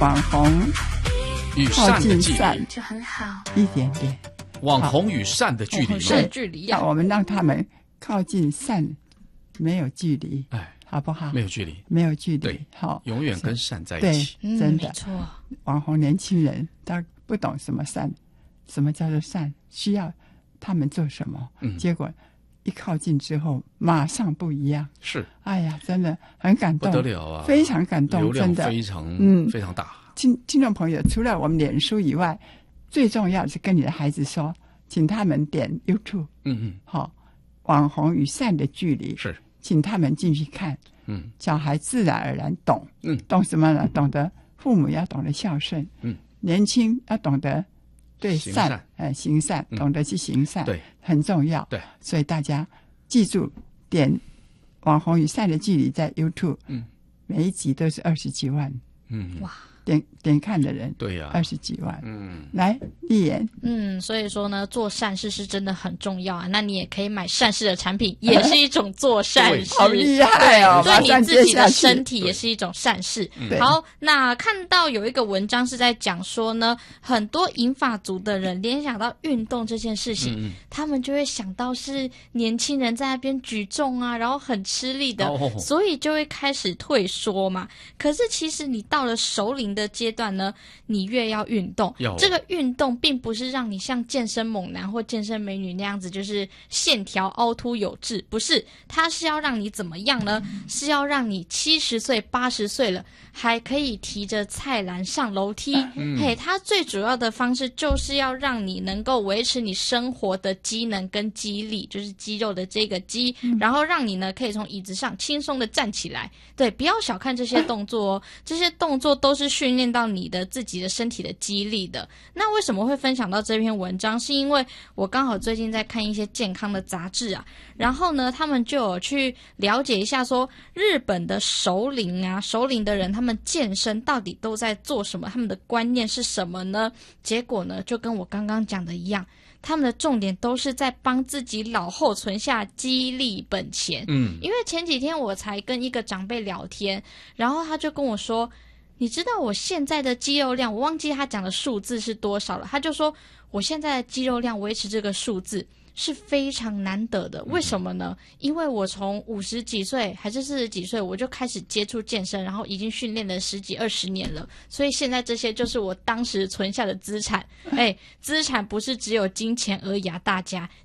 网红与靠善的距近善离， 就很好。 一点点， 网红与善的距离是吗？ 距离呀、 我们让他们靠近善，没有距离， 哎， 好不好？ 没有距离， 没有距离对， 好， 永远跟善在一对起。， 真的没。错， 网红年轻人他不懂什么善，什么叫做善，需要他们做什么，结果一靠近之后马上不一样。 是哎呀，真的很感不动， 得了啊， 非常感动， 流量真的。 非常非常大。 听众朋友，除了我们脸书以外，最重要是跟你的孩子说，请他们点 YouTube，好，网红与善的距离， 是， 请他们进去看，小孩自然而然懂，懂什么呢？懂得父母要懂得孝顺，年轻要懂得对行善行善，懂得去行善， 对， 很重要， 对， 所以大家记住点网红与善的距离在 YouTube，每一集都是20几万， 哇， 点看的人， 对呀 ，20几万，来丽妍， 所以说呢，做善事是真的很重要啊。那你也可以买善事的产品，也是一种做善事， 好厉害哦！马对上你自己的接下去身体也是一种善事。 对好，那看到有一个文章是在讲说呢，很多银发族的人联想到运动这件事情，他们就会想到是年轻人在那边举重啊，然后很吃力的，所以就会开始退缩嘛。可是其实你到了熟龄的阶段呢，你越要运动，这个运动并不是让你像健身猛男或健身美女那样子，就是线条凹凸有致，不是，它是要让你怎么样呢？是要让你70岁、80岁了，还可以提着菜篮上楼梯。嘿，它最主要的方式就是要让你能够维持你生活的机能跟肌力，就是肌肉的这个肌，然后让你呢可以从椅子上轻松的站起来。对，不要小看这些动作哦，这些动作都是训练到你的自己的身体的肌力的。那为什么会分享到这篇文章？是因为我刚好最近在看一些健康的杂志啊，然后呢，他们就有去了解一下说，日本的熟龄的人，他们健身到底都在做什么？他们的观念是什么呢？结果呢，就跟我刚刚讲的一样。他们的重点都是在帮自己老后存下激励本钱。因为前几天我才跟一个长辈聊天，然后他就跟我说，你知道我现在的肌肉量，我忘记他讲的数字是多少了，他就说我现在的肌肉量维持这个数字是非常难得的。为什么呢？因为我从50几岁还是40几岁我就开始接触健身，然后已经训练了10几20年了，所以现在这些就是我当时存下的资产。资产不是只有金钱而已啊，大家